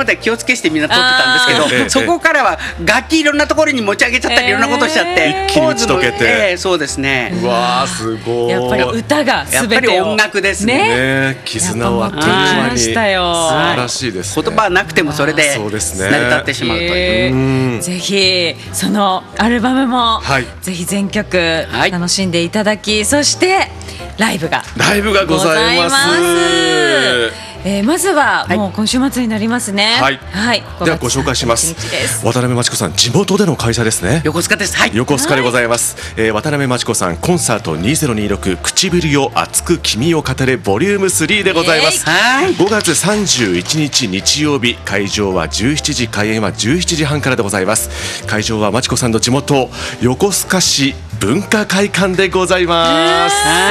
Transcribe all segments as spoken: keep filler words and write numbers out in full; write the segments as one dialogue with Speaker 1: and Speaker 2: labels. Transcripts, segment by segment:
Speaker 1: までは気をつけしてみんな撮ってたんですけど、
Speaker 2: ええ
Speaker 1: そこからは楽器いろんなところに持ち上げちゃったりいろんなことしちゃって、
Speaker 2: えー一気に打ち解けて、
Speaker 1: ええそうですね。
Speaker 2: うわーすごい。
Speaker 3: やっぱり歌が全てを
Speaker 1: やっぱり音楽ですね。
Speaker 2: ね、絆をあっという間に、素晴らしいですね。
Speaker 1: 言葉はなくてもそれで成り立ってしまうという。
Speaker 3: えー、ぜひそのアルバムも、はい、ぜひ全曲楽しんでいただき、はい、そしてライブが
Speaker 2: ライブがございます。
Speaker 3: えー、まずはもう今週末になりますね。はい、はい、
Speaker 2: ではご紹介します。渡辺真知子さん、地元での開催ですね。
Speaker 1: 横須賀です。はい、
Speaker 2: 横須賀でございます。はい、えー、渡辺真知子さんコンサートにせんにじゅうろく唇よ熱く君を語れボリュームスリーでございます。はい、ごがつさんじゅういちにち日曜日、会場はじゅうしちじ、開演はじゅうしちじはんからでございます。会場は真知子さんの地元横須賀市文化会館でございます。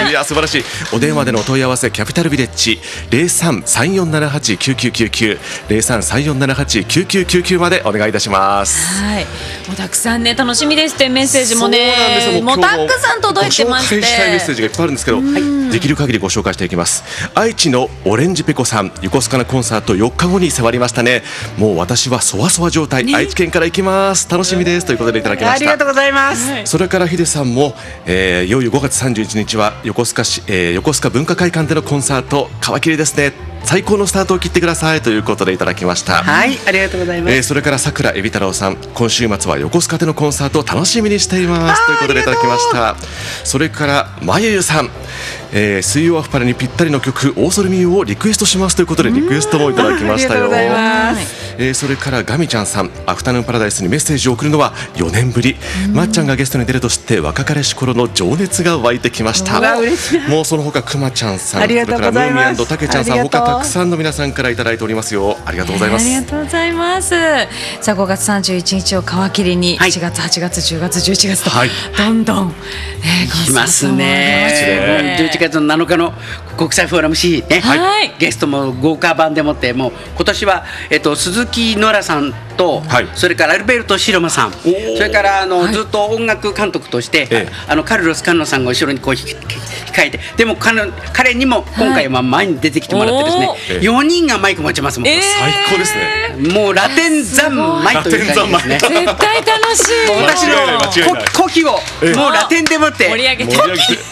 Speaker 2: いや素晴らしい。お電話でのお問い合わせ、キャピタルビレッジ ゼロさん さんよんななはち きゅうきゅうきゅうきゅう ゼロさん さんよんななはち きゅうきゅうきゅうきゅうまでお願いいたします。
Speaker 3: はい、もうたくさんね楽しみですというメッセージもね、もうたくさん届いてまして、
Speaker 2: ご紹介したいメッセージがいっぱいあるんですけど、できる限りご紹介していきます。愛知のオレンジペコさん、横須賀のコンサートよっかごに迫りましたね。もう私はそわそわ状態、ね、愛知県から行きます、楽しみですということでいただきました。
Speaker 1: ありがとうございます。
Speaker 2: それからヒデさんも、えー、いよいよごがつさんじゅういちにちは横須賀市、えー、横須賀文化会館でのコンサート、皮切りですね、最高のスタートを切ってくださいということでいただきました。
Speaker 1: はい、ありがとうございます。
Speaker 2: えー、それから桜海老太郎さん、今週末は横須賀でのコンサートを楽しみにしていますということでいただきました。それからまゆゆさん、えー、水曜アフパラにぴったりの曲オーソルミューをリクエストしますということでリクエストもいただきましたよ。えー、それからガミちゃんさん、アフタヌーンパラダイスにメッセージを送るのはよねんぶり。まっちゃんがゲストに出ると知って若かりし頃の情熱が湧いてきました。もうその他くまちゃんさん、それからムーミン&たけちゃんさん、他たくさんの皆さんからいただいておりますよ。ありがとうございます。
Speaker 3: ありがとうございます。さあごがつさんじゅういちにちを皮切りに、はい、しがつはちがつじゅうがつじゅういちがつと、はい、どんどん、
Speaker 1: えー、来ますね。じゅういちがつのなのかの国際フォーラム C、ね、はい、ゲストも豪華版でもって、もう今年は、えっと、鈴木ノラさんと、はい、それからアルベルト・シロマさん、それからあの、はい、ずっと音楽監督として、ええ、あのカルロス・カンノさんが後ろにこう控えて、でも彼, 彼にも今回は前に出てきてもらってですね、はい、よにんがマイク持ちますもん、えー、
Speaker 2: 最高ですね。
Speaker 1: もうラテン三昧という感じですね。
Speaker 3: 絶対楽しい。
Speaker 1: 私の呼気をもうラテンでもって
Speaker 3: 盛り上げて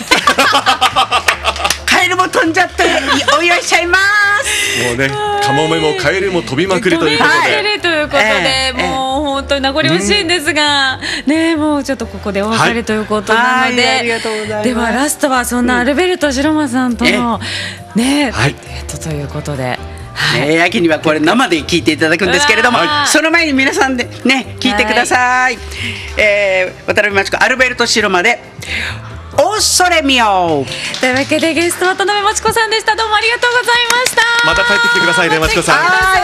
Speaker 1: カエルも飛んじゃってお祝いしちゃいます。
Speaker 2: もうね、カモメもカエルも飛びまくりということで、
Speaker 3: 飛びまくりということで、えー、もう本当に名残惜しいんですが、うん、ね、もうちょっとここでお別れということなので、はい、ではラストはそんなアルベルト・シロマさんとの、うん、ね、はい、デートということで。
Speaker 1: はい、ね、秋にはこれ生で聞いていただくんですけれども、その前に皆さんでね聞いてください。はい、えー、渡辺真知子アルベルト・シロマでオーソレミオ
Speaker 3: というわけでゲスト渡辺真知子さんでした。どうもありがとうございました。
Speaker 2: また帰ってきてくださいね、真知子さん。